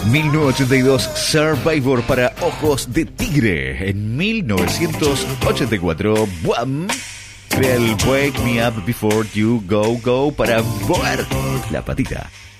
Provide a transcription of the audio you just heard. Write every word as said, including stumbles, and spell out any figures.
mil novecientos ochenta y dos, Survivor para Ojos de Tigre. En mil novecientos ochenta y cuatro, Wham! Crea el Wake Me Up Before You Go Go para mover la patita.